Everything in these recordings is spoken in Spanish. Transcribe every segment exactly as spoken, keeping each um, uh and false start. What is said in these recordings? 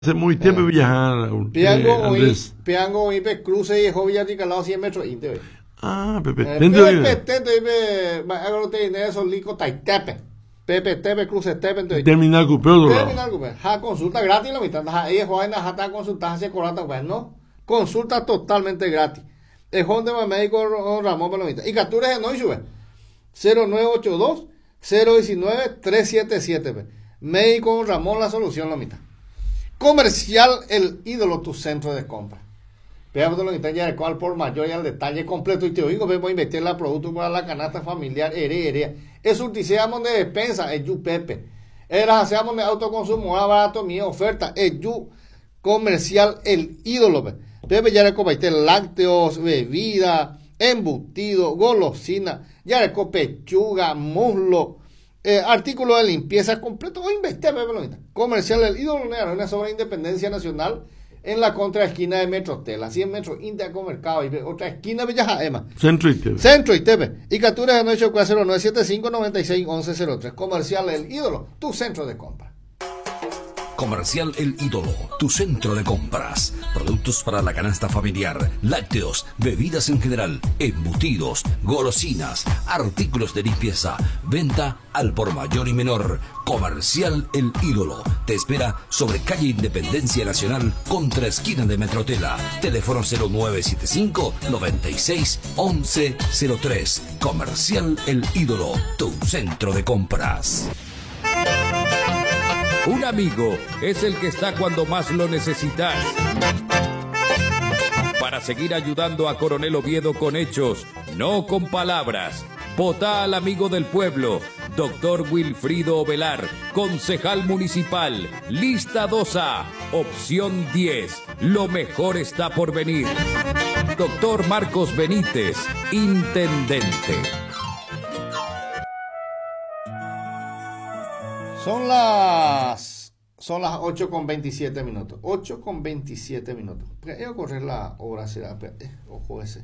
Hace muy tiempo viajar, Piango Andrés. Piango ibe cruce y jovi ya calado cien metros inte. Ah, Pepe. Pepe tete ibe agro te ne so lico taitepe. Pepe tepe cruce tepe entonces. Terminal cupeo. Terminal cupeo. Ha consulta gratis la mitad. Ha ella joven ha ta consulta hace cuarenta bueno. Consulta totalmente gratis. El Honda médico Ramón Palomita. Y capturas no sube. cero nueve ocho dos cero uno nueve tres siete siete. Médico Ramón la solución la mitad. Comercial El Ídolo, tu centro de compra. Veamos lo que ya el cual por mayor y al detalle completo. Y te digo, vamos a invertir la producto para la canasta familiar. Ere, ere. Es urticeamos de despensa. Es yu pepe. Era hacemos de autoconsumo. Ahora barato mi oferta. Es yu comercial El Ídolo. Pepe ya le compartí lácteos, bebida, embutido, golosina. Ya le pechuga, muslo. Eh, artículo de limpieza completo. O investir, comercial El Ídolo, una sobre Independencia Nacional en la contraesquina de Metrotel, a cien metros Intercomercado y otra esquina Villa Jaema. Centro y T V. Centro y T V. Y captura de noche cero nueve siete cinco nueve seis once cero tres. Comercial El Ídolo, tu centro de compra. Comercial El Ídolo, tu centro de compras. Productos para la canasta familiar, lácteos, bebidas en general, embutidos, golosinas, artículos de limpieza, venta al por mayor y menor. Comercial El Ídolo te espera sobre calle Independencia Nacional contra esquina de Metrotela. Teléfono cero nueve siete cinco nueve seis once cero tres. Comercial El Ídolo, tu centro de compras. Un amigo es el que está cuando más lo necesitas. Para seguir ayudando a Coronel Oviedo con hechos, no con palabras. Vota al amigo del pueblo, doctor Wilfrido Ovelar, concejal municipal, lista dos A, opción diez. Lo mejor está por venir. Doctor Marcos Benítez, intendente. Son las son las ocho con veintisiete minutos. ocho con veintisiete minutos. Voy a correr la hora, será. Ojo ese.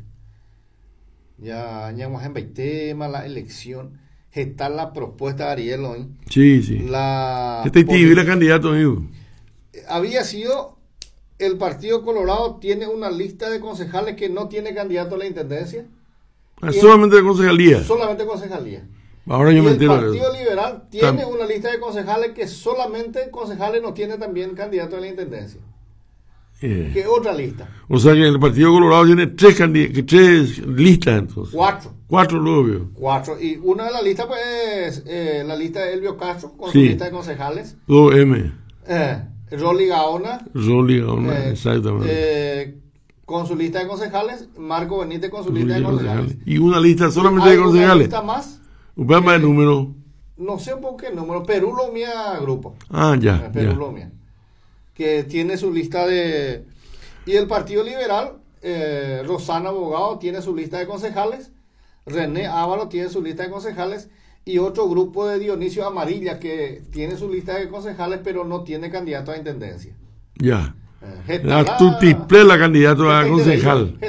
Ya vamos en el tema, la elección. Está la propuesta de Ariel hoy. Sí, sí. La este es la candidato, amigo. Había sido. El Partido Colorado tiene una lista de concejales que no tiene candidato a la intendencia. Ah, solamente de concejalía. Solamente concejalía. Ahora yo y me el entero. Partido Liberal tiene Tam- una lista de concejales que solamente concejales no tiene también candidato a la intendencia. Eh. ¿Qué otra lista? O sea que el Partido Colorado tiene tres, candid- tres listas entonces. Cuatro. Cuatro luego veo. Cuatro. Y una de las listas pues es eh, la lista de Elvio Castro con Sí. su lista de concejales. dos M. Eh, Rolly Gaona. Rolly Gaona, eh, exactamente. eh, con su lista de concejales. Marco Benítez con su lista de concejales. Y una lista solamente Hay de una concejales. lista más. Un poco más de número. No sé por qué número. Perú Lomia Grupo. Ah, ya. Perú ya. Lomia. Que tiene su lista de... Y el Partido Liberal, eh, Rosana Abogado tiene su lista de concejales. René Ávalo tiene su lista de concejales. Y otro grupo de Dionisio Amarilla que tiene su lista de concejales, pero no tiene candidato a intendencia. Ya. Eh, La tutiple la candidato a concejal.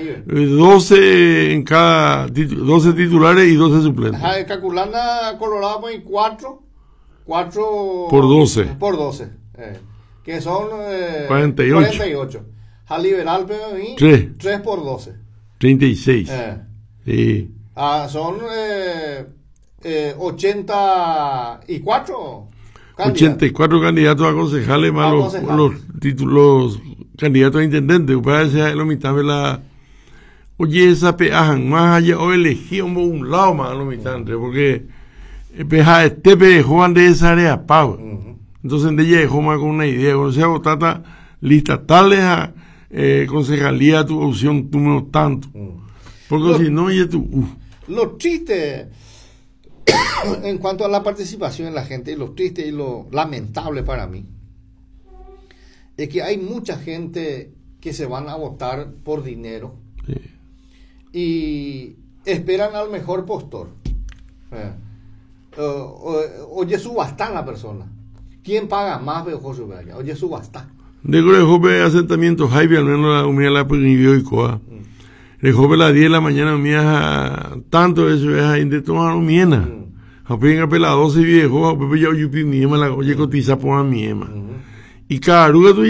doce en cada titu- doce titulares y doce suplentes. Ajá, el Caculana Colorado pues, hay cuatro. Cuatro. Por doce. Por doce. Eh, que son. Eh, cuarenta y ocho. cuarenta y ocho. Al Liberal P M I. Tres. tres por doce. treinta y seis. Eh, Sí. ah, son eh, eh, ochenta y cuatro. ochenta y cuatro candidatos a concejales más A los, concejales. los, títulos, candidatos a intendente. Parece lo mitad de la. Oye, esa peajan, más allá, o elegimos un lado más lo mitad, porque peja este pe Juan de esa área pago. Uh-huh. Entonces de ella dejó más con una idea, o sea, tata lista tales a eh, concejalía tu opción número tanto. Uh-huh. Porque Lo- si no, oye tú, uh, Lo triste en cuanto a la participación de la gente, y lo triste y lo lamentable para mí, es que hay mucha gente que se van a votar por dinero sí. y esperan al mejor postor. Eh, uh, uh, oye, subasta la persona. ¿Quién paga más? José Vaya? Oye, subasta. De el joven asentamiento Jaime, al menos la humedad la prohibió y coa. El joven a las diez de la mañana mía tanto eso es ahí de tomar miena. A pegar pela doce viejo, a pepe ya yupi miema la oye cotiza por a miema. y cada arruga